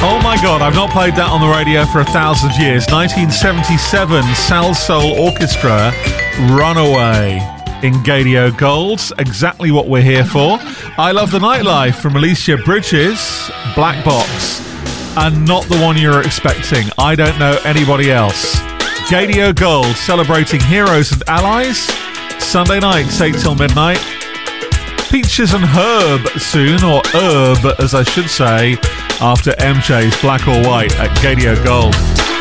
Oh my God, I've not played that on the radio for 1,000 years. 1977, Salsoul Orchestra, Runaway in Gadio Gold. Exactly what we're here for. I Love the Nightlife from Alicia Bridges, Black Box. And not the one you're expecting. I don't know anybody else. Gadio Gold, celebrating heroes and allies. Sunday nights, 8 till midnight. Peaches and Herb soon, or Herb as I should say, after MJ's Black or White at Gadio Gold.